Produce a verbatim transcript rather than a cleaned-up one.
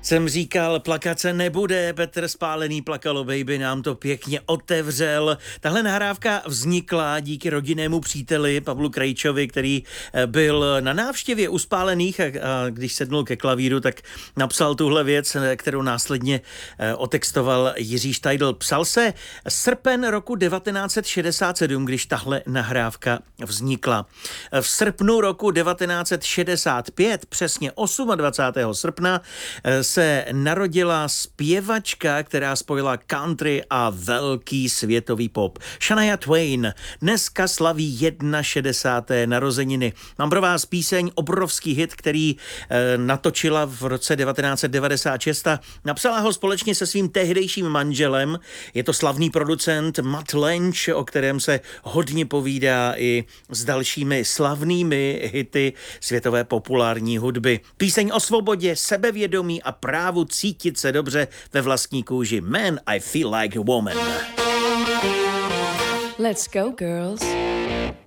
Jsem říkal, plakat se nebude, Petr Spálený Plakalo Baby nám to pěkně otevřel. Tahle nahrávka vznikla díky rodinnému příteli Pavlu Krejčovi, který byl na návštěvě u Spálených a, a když sednul ke klavíru, tak napsal tuhle věc, kterou následně otextoval Jiří Štajdl. Psal se srpen roku devatenáct set šedesát sedm, když tahle nahrávka vznikla. V srpnu roku devatenáct set šedesát pět, přesně dvacátého osmého srpna, se narodila zpěvačka, která spojila country a velký světový pop. Shania Twain dneska slaví šedesáté jedna narozeniny. Mám pro vás píseň, obrovský hit, který e, natočila v roce devatenáct set devadesát šest a napsala ho společně se svým tehdejším manželem. Je to slavný producent Mutt Lange, o kterém se hodně povídá i s dalšími slavnými hity světové populární hudby. Píseň o svobodě, sebevědomí a právu cítit se dobře ve vlastní kůži. Man, I feel like a woman. Let's go, girls.